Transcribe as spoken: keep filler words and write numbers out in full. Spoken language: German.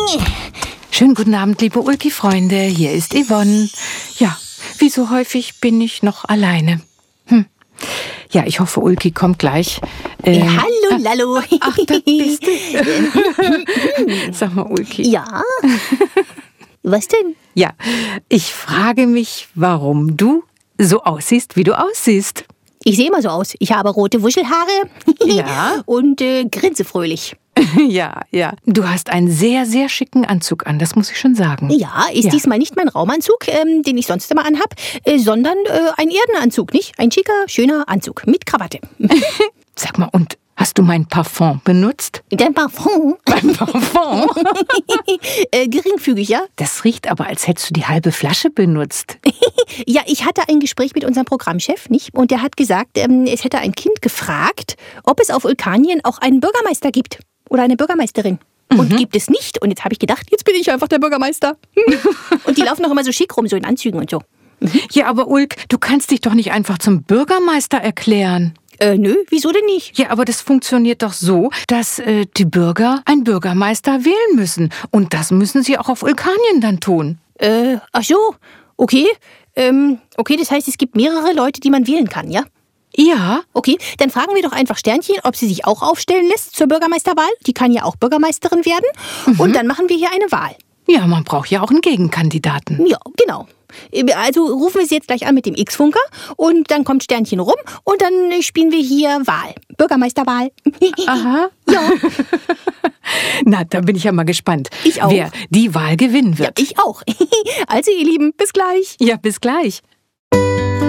Schönen guten Abend, liebe Ulki-Freunde. Hier ist Yvonne. Ja, wie so häufig bin ich noch alleine. Hm. Ja, ich hoffe, Ulki kommt gleich. Ähm, ja, hallo, Lallo. Ach, da bist du. Sag mal, Ulki. Ja? Was denn? Ja, ich frage mich, warum du so aussiehst, wie du aussiehst. Ich sehe immer so aus. Ich habe rote Wuschelhaare ja. und äh, grinse fröhlich. Ja, ja. Du hast einen sehr, sehr schicken Anzug an, das muss ich schon sagen. Ja, ist ja. diesmal nicht mein Raumanzug, ähm, den ich sonst immer anhab, äh, sondern äh, ein Erdenanzug, nicht? Ein schicker, schöner Anzug mit Krawatte. Sag mal, und hast du mein Parfum benutzt? Dein Parfum? Mein Parfum? äh, geringfügig, ja? Das riecht aber, als hättest du die halbe Flasche benutzt. Ja, ich hatte ein Gespräch mit unserem Programmchef, nicht? Und der hat gesagt, ähm, es hätte ein Kind gefragt, ob es auf Vulkanien auch einen Bürgermeister gibt. Oder eine Bürgermeisterin. Und mhm. gibt es nicht. Und jetzt habe ich gedacht, jetzt bin ich einfach der Bürgermeister. Und die laufen auch immer so schick rum, so in Anzügen und so. Mhm. Ja, aber Ulk, du kannst dich doch nicht einfach zum Bürgermeister erklären. Äh, nö, wieso denn nicht? Ja, aber das funktioniert doch so, dass äh, die Bürger einen Bürgermeister wählen müssen. Und das müssen sie auch auf Vulkanien dann tun. Äh, ach so, okay. Ähm, okay, das heißt, es gibt mehrere Leute, die man wählen kann, ja? Ja. Okay, dann fragen wir doch einfach Sternchen, ob sie sich auch aufstellen lässt zur Bürgermeisterwahl. Die kann ja auch Bürgermeisterin werden. Mhm. Und dann machen wir hier eine Wahl. Ja, man braucht ja auch einen Gegenkandidaten. Ja, genau. Also rufen wir sie jetzt gleich an mit dem X-Funker und dann kommt Sternchen rum und dann spielen wir hier Wahl. Bürgermeisterwahl. Aha. Ja. Na, da bin ich ja mal gespannt, ich auch. wer die Wahl gewinnen wird. Ja, ich auch. Also ihr Lieben, bis gleich. Ja, bis gleich.